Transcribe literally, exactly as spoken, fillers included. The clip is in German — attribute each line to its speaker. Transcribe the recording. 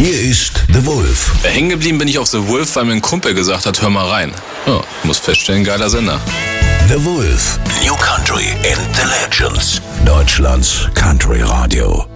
Speaker 1: Hier ist The Wolf.
Speaker 2: Hängen geblieben bin ich auf The Wolf, weil mir ein Kumpel gesagt hat, hör mal rein. Ja, ich muss feststellen, geiler Sender.
Speaker 1: The Wolf. New Country and the Legends. Deutschlands Country Radio.